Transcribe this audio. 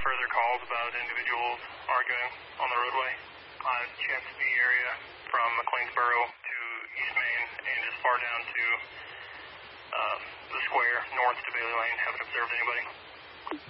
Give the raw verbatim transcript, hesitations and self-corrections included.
further calls about individuals arguing on the roadway. I've checked the area from McLeansboro to East Main and as far down to uh, the square north to Bailey Lane. Haven't observed anybody.